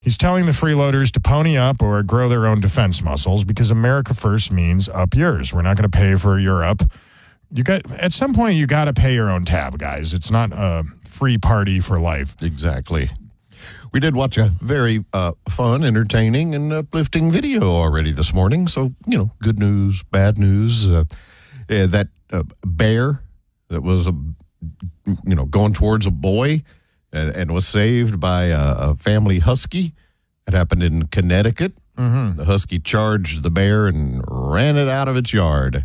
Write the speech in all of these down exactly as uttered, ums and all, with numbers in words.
He's telling the freeloaders to pony up or grow their own defense muscles because America First means up yours. We're not going to pay for Europe. You got at some point you got to pay your own tab, guys. It's not a free party for life. Exactly. We did watch a very uh, fun, entertaining, and uplifting video already this morning. So, you know, good news, bad news. Uh, uh, that uh, bear that was, a, you know, going towards a boy and, and was saved by a, a family husky. It happened in Connecticut. Mm-hmm. The husky charged the bear and ran it out of its yard.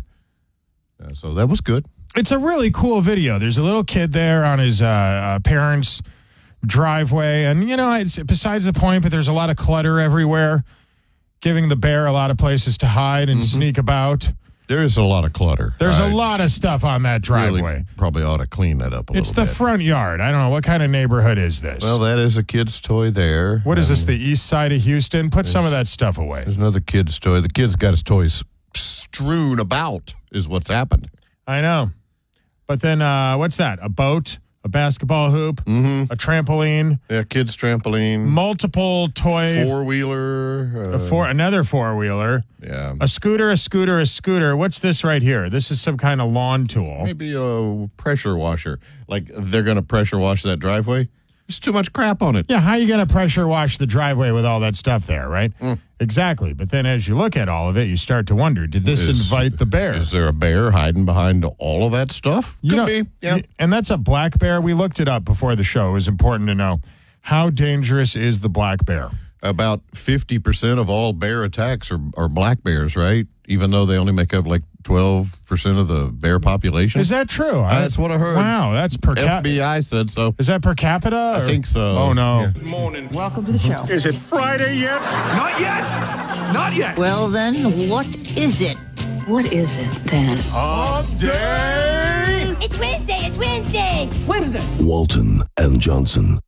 Uh, so that was good. It's a really cool video. There's a little kid there on his uh, uh, parents' driveway. And, you know, it's besides the point, but there's a lot of clutter everywhere, giving the bear a lot of places to hide and mm-hmm. sneak about. There is a lot of clutter. There's I a lot of stuff on that driveway. Really probably ought to clean that up a it's little bit. It's the front yard. I don't know. What kind of neighborhood is this? Well, that is a kid's toy there. What is this, the east side of Houston? Put some of that stuff away. There's another kid's toy. The kid's got his toys strewn about is what's happened. I know. But then, uh, what's that? A boat? A basketball hoop? Mm-hmm. A trampoline? Yeah, kid's trampoline. Multiple toy. Four-wheeler. Uh, a four, another four-wheeler. Yeah. A scooter, a scooter, a scooter. What's this right here? This is some kind of lawn tool. Maybe a pressure washer. Like they're going to pressure wash that driveway. There's too much crap on it. Yeah, how are you going to pressure wash the driveway with all that stuff there, right? Mm. Exactly. But then as you look at all of it, you start to wonder, did this is, invite the bear? Is there a bear hiding behind all of that stuff? You Could know, be, yeah. And that's a black bear. We looked it up before the show. It was important to know. How dangerous is the black bear? About fifty percent of all bear attacks are, are black bears, right? Even though they only make up like twelve percent of the bear population. Is that true? Uh, that's what I heard. Wow, that's per capita. F B I said so. Is that per capita? I or? think so. Oh, no. Yeah. Good morning. Welcome to the show. Is it Friday yet? Not yet. Not yet. Well, then, what is it? What is it, then? Hump day. It's Wednesday. It's Wednesday. Wednesday. Walton and Johnson.